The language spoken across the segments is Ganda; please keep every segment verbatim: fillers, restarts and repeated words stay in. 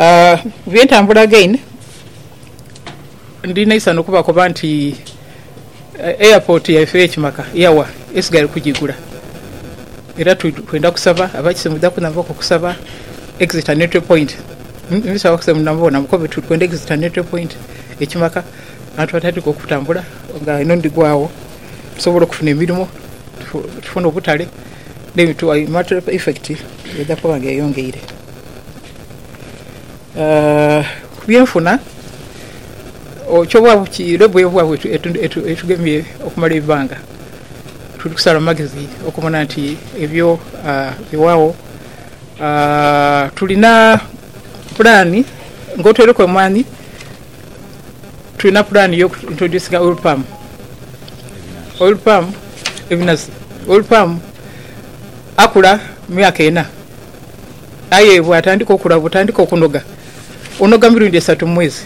uh byentambula again ndina isano kuba ko banti uh, airport ya F H Maka yawa esigali kujigula era twenda kusaba abakise mudaku navoko kusaba exit neutral point mbisa wakuse munambona mukobe twenda exit neutral point ekimaka atu batati ko kutambula nga ino ndigwawo tusobola kufuna emirimu tufuna obutale n'ebintu ayi matter effect eda ko bange yongeire uh byenfuna okyobwa kirebo bwabwe etugemye okumala ibanga tuli kusala magazine okumona nti ebyo biwawo uh tulina plani ngotwere ko mwani tulina plani yo introduce oil palm oil palm ebinas oil palm akula myaka ena aye bwatandika okula butandika okunoga onoga mirundi esatu mwezi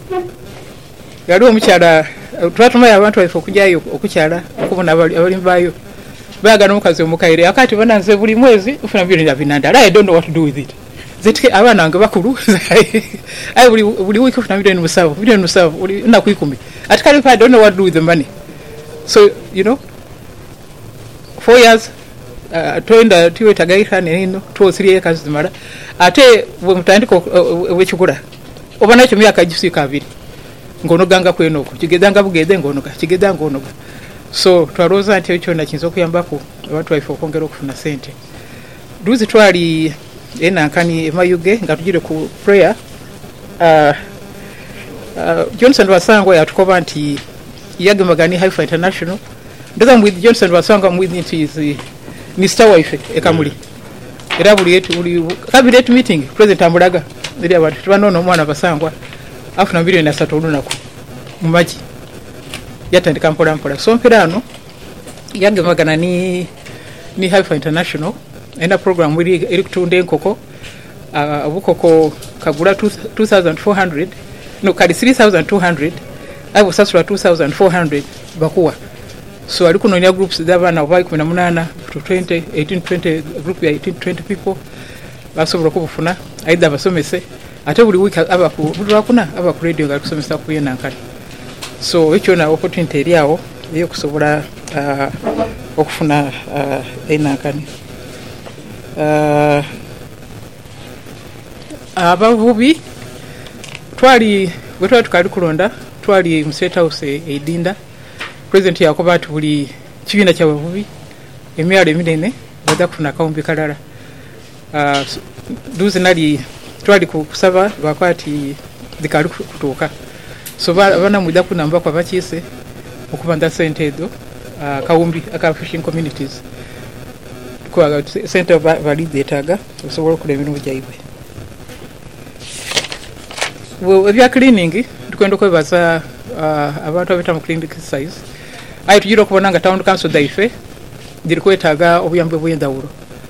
yali omukyala twatuma abantu bafo kujayo okukyala okubona abali mbayo baga nomukazi omukaire akati bananze buli mwezi ufuna mirundi abinanda I don't know what to do with it zitike abana nga bakulu aye buli buli week ufuna mirundi musavu mirundi musavu na kuikumi atikali I don't know what to do with the money so you know four years uh, twenda tiwe tagaika neno two three years zimara ate bwe mutandiko wechukura obana cyo myaka gisika abiri ngono ganga kwenoko kigedanga bugede ngonoga kigedanga ngonoga so twaroza ati cyo na kinzo kuyambako abantu bafo kongera okufuna sente duzi twali ena kani emayuge nga tujire ku prayer uh, uh Johnson Wasango yatukoba nti yage magani Haifa International ndoza with Johnson Wasango with it is Mister Wife ekamuli era buli yetu buli cabinet meeting president Ambulaga ndi abantu tubanono mwana basangwa afuna mbiri na satu lunako mumaji yatandika mpola mpola so mpirano yage magana ni ni Haifa International ena program wili eri kutunde enkoko uh, obukoko kagula two thousand four hundred no kali three thousand two hundred abo sasula two thousand four hundred bakuwa so ali kunonya groups z'abana obayi kumi na munana to twenty eighteen twenty group ya eighteen twenty people basobola kubufuna aidha basomese ate buli week aba ku buli wakuna aba ku radio ngali kusomesa ku yena nkali so ekyo na opportunity eri awo eyo kusobola uh, okufuna uh, ena nkali uh, abavubi twali wetwa tukali kulonda twali mu State House edinda president yakoba ati buli kibina kya bavubi emyalo eminene baza kufuna kawumbi kalala uh, duzi nali twali kusaba bakwati dikali kutuka so bana muda kunamba kwa bakise okubanda sente edo uh, kawumbi aka fishing communities kwa center validataga osobola kulebinu bujayibwe we ebya cleaning tukwenda kwebaza uh, abantu abita mu clinic size ayi tujiro kubona nga town council daife diri kwetaga obuyambe bw'endawulo